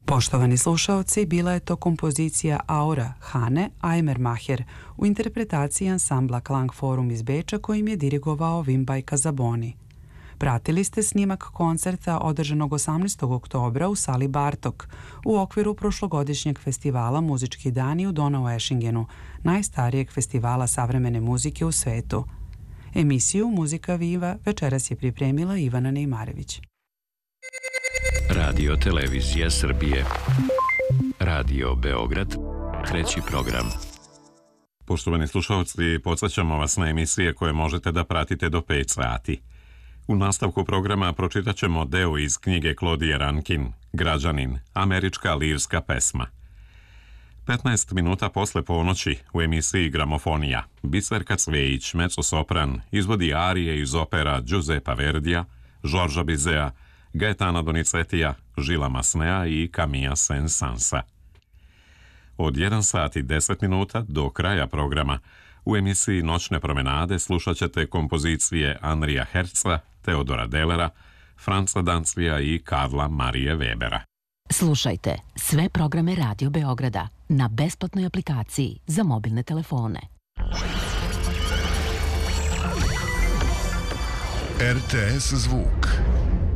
Poštovani slušaoci, bila je to kompozicija Aura Hane Eimermacher u interpretaciji ansambla Klangforum iz Beča kojim je dirigovao Wimbaj Kazaboni. Pratili ste snimak koncerta održanog 18. oktobra u sali Bartok u okviru prošlogodišnjeg festivala Muzički dani u Donaueschingenu, najstarijeg festivala savremene muzike u svetu. Emisiju Muzika Viva večeras je pripremila Ivana Nejmarević. Radio Televizija Srbije. Radio Beograd. Treći program. Poštovani slušalci, podsjećamo vas na emisije koje možete da pratite do 5 sati. U nastavku programa pročitat ćemo deo iz knjige Claudije Rankin, Građanin, američka lirska pesma. 15 minuta posle ponoći u emisiji Gramofonija Biserka Cvejić, mezzo-sopran, izvodi arije iz opera Giuseppa Verdija, Žorža Bizea, Gaetana Donizetija, Žila Masnea i Camilla Saint-Sansa. Od 1 sat i 10 minuta do kraja programa u emisiji Noćne promenade slušat ćete kompozicije Andrija Herca, Teodora Delera, Franca Danclija i Karla Marije Webera. Slušajte sve programe Radio Beograda na besplatnoj aplikaciji za mobilne telefone. RTS zvuk.